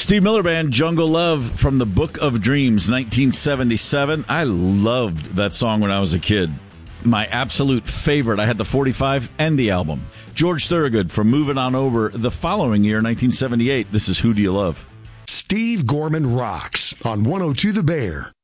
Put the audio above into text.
Steve Miller Band, Jungle Love from the Book of Dreams, 1977. I loved that song when I was a kid. My absolute favorite. I had the 45 and the album. George Thorogood from Moving On Over the following year, 1978. This is Who Do You Love? Steve Gorman Rocks on 102 The Bear.